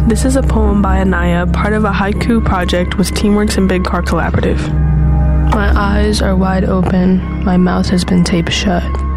This is a poem by Anaya, part of a haiku project with Teamworks and Big Car Collaborative. My eyes are wide open, my mouth has been taped shut.